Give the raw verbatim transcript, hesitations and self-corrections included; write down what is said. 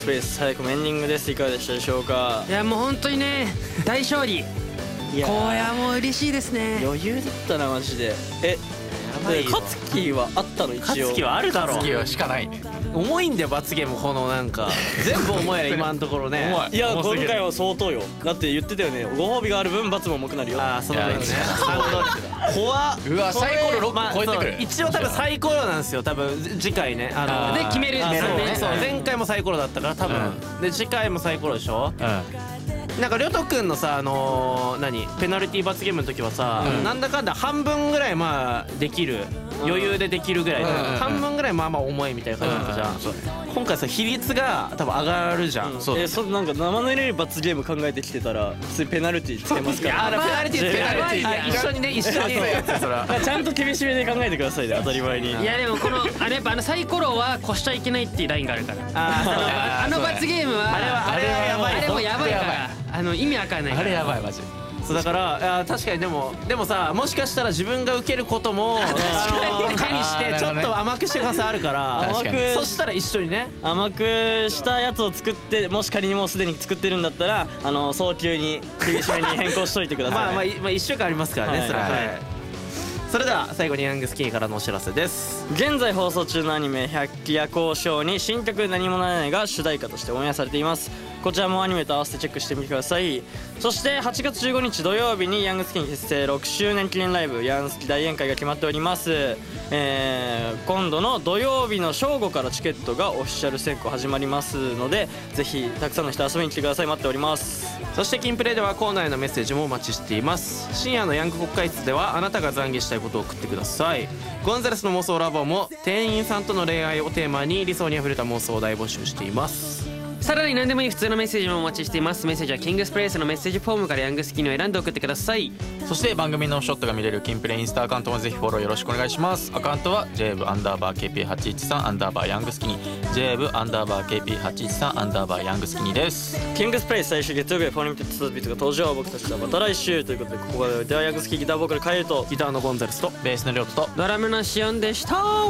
スペース最後エンディングです。いかがでしたでしょうか。 いやもう本当にね大勝利。 いやこれはもう嬉しいですね。 余裕だったなマジで。えで勝樹はあったの一応。 勝樹はあるだろう。 次はしかないね。 重いんだよ罰ゲームこのなんか全部重いや今のところね。 いや今重すぎる回は相当よ。だって言ってたよね、ご褒美がある分罰も重くなるよ。 ああそうだよね。 いや怖っ。 うわサイコロろっこ超えてくる。 一応多分サイコロなんですよ多分次回ね。あのあーで決めるあそうねそう前回もサイコロだったから多分で次回もサイコロでしょ。なんかりょうとくんのさあの何ペナルティー罰ゲームの時はさなんだかんだ半分ぐらいまあできる余裕でできるぐらい半分ぐらいまあまあ重いみたいな感じだったじゃん。今回さ比率が多分上がるじゃん。 そうえそなんか生ぬるい罰ゲーム考えてきてたら普通にペナルティーつけますから。 あらペナルティーつけたペナルティーあ一緒にね一緒にちゃんと厳しめで考えてくださいね、当たり前に。 いやでもこのあれやっぱあのサイコロは越しちゃいけないっていうラインがあるから。 ああの罰ゲームはあれはあれはやばい。 あれもやばいからあの意味わかんないから。 あれやばいマジ。 そうだからいや確かにでもでもさもしかしたら自分が受けることもあの加味してちょっと甘くしてくださいあるから甘くそしたら一緒にね。 甘くしたやつを作って、もし仮にもうすでに作ってるんだったらあの早急に厳しめに変更しといてください、ね。 まあまあいまあいっしゅうかんありますからね、 はいそれは、 はいはい、それでは最後にヤングスキニからのお知らせです。 現在放送中のアニメ「百鬼夜行賞」に新曲「何もならない」が主題歌としてオンエアされています。こちらもアニメと合わせてチェックしてみてください。そしてはちがつじゅうごにち土曜日にヤングスキニ結成ろくしゅうねん記念ライブヤンスキ大宴会が決まっております。えー、今度の土曜日の正午からチケットがオフィシャル選考始まりますので、ぜひたくさんの人遊びに来てください。待っております。 そしてキンプレイではコーナーへのメッセージもお待ちしています。深夜のヤング国会室ではあなたが懺悔したいことを送ってください。ゴンザレスの妄想ラボも店員さんとの恋愛をテーマに理想にあふれた妄想を大募集しています。 さらに何でもいい普通のメッセージもお待ちしています。メッセージはキングスプレイスのメッセージフォームからヤングスキニを選んで送ってください。 そして番組のショットが見れるキンプレインスタアカウントもぜひフォローよろしくお願いします。アカウントは ジェイエブ アンダーバー ケーピーはちいちさん アンダーバーヤングスキニ ジェイエブ アンダーバー ケーピーはちいちさん アンダーバーヤングスキニです。 キングスプレイ最終月曜日はフォーリミテッドツービートが登場。僕たちはまた来週ということで、ここまでではヤングスキニギターボーカルカエルとギターのゴンザレスとベースのリョウトとドラムのシオンでした。